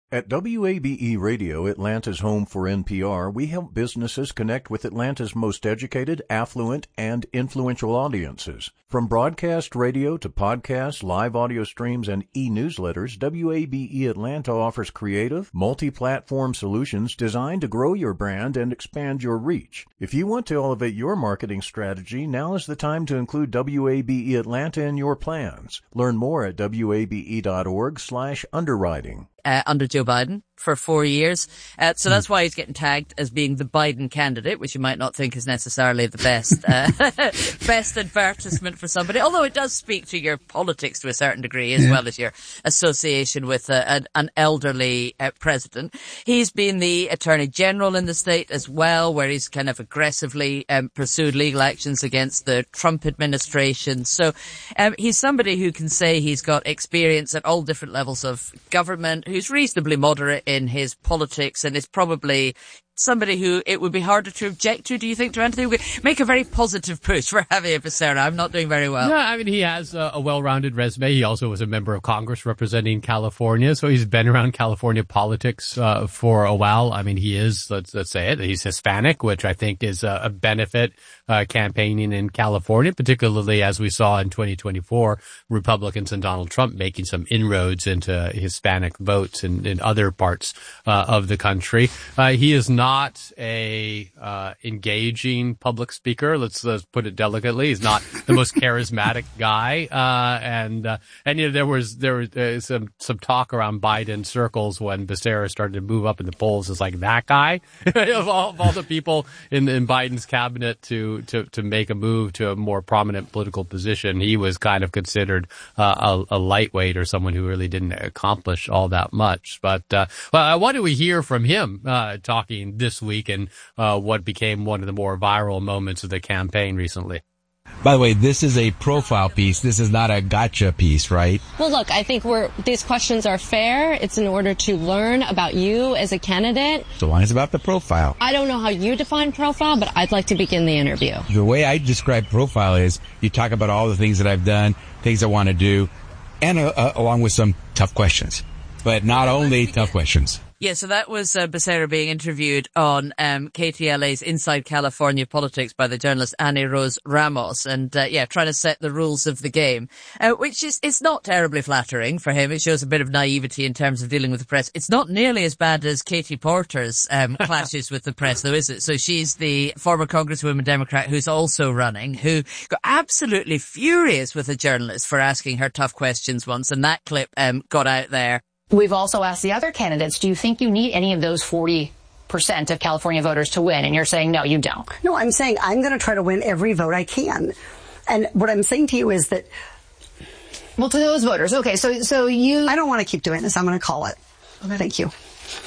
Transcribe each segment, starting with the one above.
At WABE Radio, Atlanta's home for NPR, we help businesses connect with Atlanta's most educated, affluent, and influential audiences. From broadcast radio to podcasts, live audio streams, and e-newsletters, WABE Atlanta offers creative, multi-platform solutions designed to grow your brand and expand your reach. If you want to elevate your marketing strategy, now is the time to include WABE Atlanta in your plans. Learn more at wabe.org/underwriting. Under Joe Biden for 4 years. So that's why he's getting tagged as being the Biden candidate, which you might not think is necessarily the best best advertisement for somebody, although it does speak to your politics to a certain degree as well as your association with an elderly president. He's been the Attorney General in the state as well, where he's kind of aggressively pursued legal actions against the Trump administration. So he's somebody who can say he's got experience at all different levels of government, who's reasonably moderate in his politics, and is probably somebody who it would be harder to object to, do you think, to Anthony? We make a very positive push for Xavier Becerra. I'm not doing very well. Yeah, I mean, he has a well-rounded resume. He also was a member of Congress representing California, so he's been around California politics for a while. I mean, he is, let's say it, he's Hispanic, which I think is a benefit campaigning in California, particularly as we saw in 2024, Republicans and Donald Trump making some inroads into Hispanic votes in other parts of the country. He is not a engaging public speaker. Let's put it delicately. He's not the most charismatic guy. And you know, there was some talk around Biden circles when Becerra started to move up in the polls as like that guy of all the people in Biden's cabinet to make a move to a more prominent political position. He was kind of considered a lightweight or someone who really didn't accomplish all that much. But what do we hear from him talking this week and what became one of the more viral moments of the campaign recently? By the way, this is a profile piece. This is not a gotcha piece, right? Well, look, I think these questions are fair. It's in order to learn about you as a candidate. So long as it's about the profile. I don't know how you define profile, but I'd like to begin the interview. The way I describe profile is you talk about all the things that I've done, things I want to do, and along with some tough questions. But not only tough questions. Yeah, so that was Becerra being interviewed on KTLA's Inside California Politics by the journalist Annie Rose Ramos, and trying to set the rules of the game, which is not terribly flattering for him. It shows a bit of naivety in terms of dealing with the press. It's not nearly as bad as Katie Porter's clashes with the press, though, is it? So she's the former Congresswoman Democrat who's also running, who got absolutely furious with a journalist for asking her tough questions once, and that clip got out there. We've also asked the other candidates, do you think you need any of those 40% of California voters to win? And you're saying, no, you don't. No, I'm saying I'm going to try to win every vote I can. And what I'm saying to you is that... Well, to those voters. Okay, so you... I don't want to keep doing this. I'm going to call it. Okay. Thank you.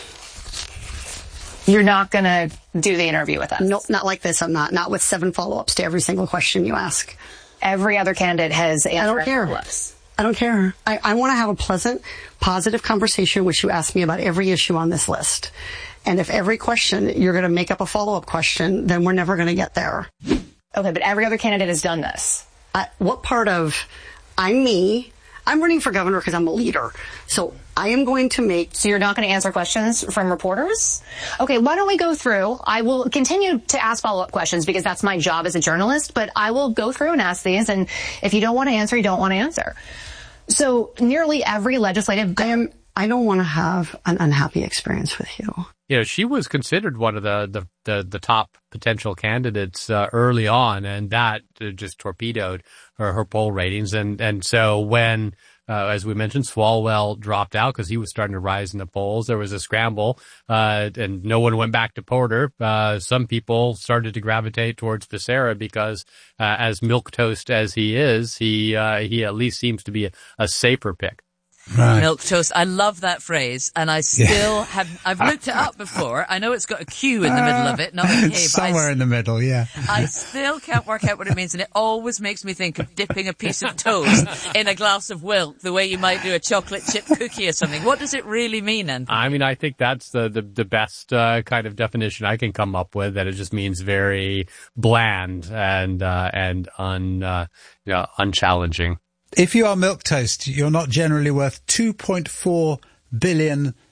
You're not going to do the interview with us? No, not like this. I'm not. Not with 7 follow-ups to every single question you ask. Every other candidate has answered. I don't care. I don't care. I want to have a pleasant, positive conversation which you ask me about every issue on this list. And if every question you're going to make up a follow-up question, then we're never going to get there. Okay, but every other candidate has done this. What part of I'm me? I'm running for governor because I'm a leader. So I am going to make... So you're not going to answer questions from reporters? Okay, why don't we go through? I will continue to ask follow-up questions because that's my job as a journalist, but I will go through and ask these, and if you don't want to answer, you don't want to answer. So nearly every legislative... I don't want to have an unhappy experience with you. You know, she was considered one of the top potential candidates early on, and that just torpedoed her poll ratings. And so when, as we mentioned, Swalwell dropped out because he was starting to rise in the polls, there was a scramble, and no one went back to Porter. Some people started to gravitate towards Becerra because, as milquetoast as he is, he at least seems to be a safer pick. Right. Milquetoast. I love that phrase, and I still I've looked it up before. I know it's got a Q in the middle of it, not a K. Somewhere in the middle, yeah. I still can't work out what it means, and it always makes me think of dipping a piece of toast in a glass of milk, the way you might do a chocolate chip cookie or something. What does it really mean, Anthony? I mean, I think that's the best kind of definition I can come up with, that it just means very bland and unchallenging. If you are milquetoast, you're not generally worth $2.4 billion